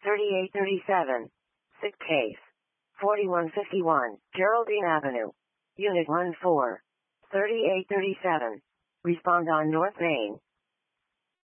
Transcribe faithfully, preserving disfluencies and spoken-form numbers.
thirty-eight thirty-seven. Sick case. forty-one fifty-one, Geraldine Avenue. Unit one four. thirty-eight thirty-seven. Respond on North Main.